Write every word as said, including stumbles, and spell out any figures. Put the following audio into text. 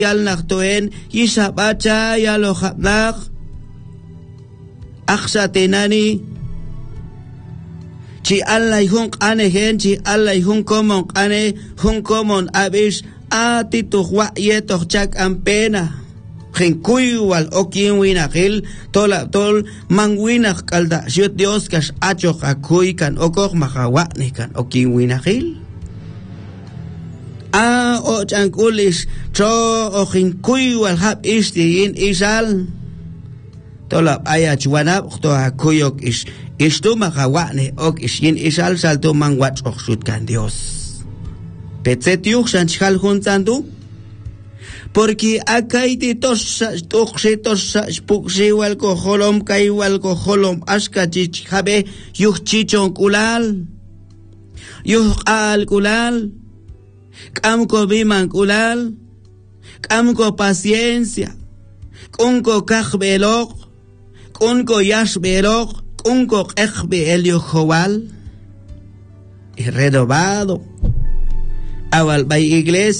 yal naktoen yishabacha yalo habnak aksatenani chi allay hunk ane hen chi allay hunk komon ane hunk komon abish ati tuhwa yetoh chak ampena Genkuy wal okin winakil tola tol manguinak kalda siot Dios kas achok akuy kan okok makawa ni kan okin winakil a o chankulis cho o genkuy wal hab istiin isal tola aya chuanap to akuyok is isto makawa ni ok isin isal salto mangwat ok sut kan Dios petzetiuk sanchal juntandu porque acá hay de tos toxetos puxi wal koholom kai wal koholom askachich habe yuh chichon kulal yuh al kulal kamko biman kulal kamko paciencia kunko kahbelok kunko yashbelok kunko ejbe el yohowal y renovado awal bay iglesia